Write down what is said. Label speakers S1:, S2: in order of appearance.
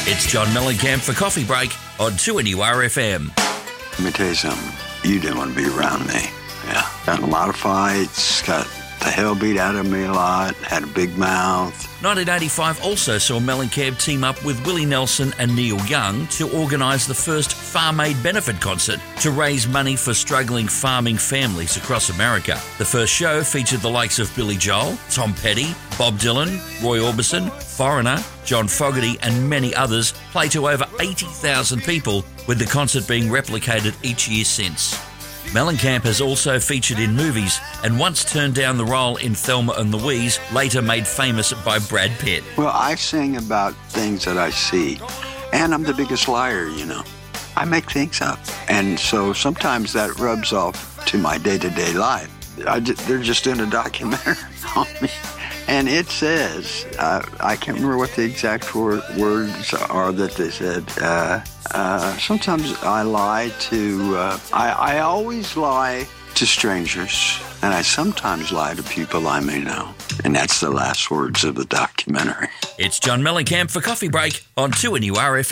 S1: It's John Mellencamp for Coffee Break on 2NURFM.
S2: Let me tell you something. You didn't want to be around me. Yeah. Got in a lot of fights, got the hell beat out of me a lot, had a big mouth.
S1: 1985 also saw Mellencamp team up with Willie Nelson and Neil Young to organise the first Farm Aid benefit concert to raise money for struggling farming families across America. The first show featured the likes of Billy Joel, Tom Petty, Bob Dylan, Roy Orbison, Foreigner, John Fogerty and many others, play to over 80,000 people, with the concert being replicated each year since. Mellencamp has also featured in movies and once turned down the role in Thelma and Louise, later made famous by Brad Pitt.
S2: Well, I sing about things that I see, and I'm the biggest liar, you know. I make things up, and so sometimes that rubs off to my day-to-day life. They're just doing a documentary on me, and it says, I can't remember what the exact words are that they said. Sometimes I lie to, I always lie to strangers, and I sometimes lie to people I may know. And that's the last words of the documentary.
S1: It's John Mellencamp for Coffee Break on 2NURFM.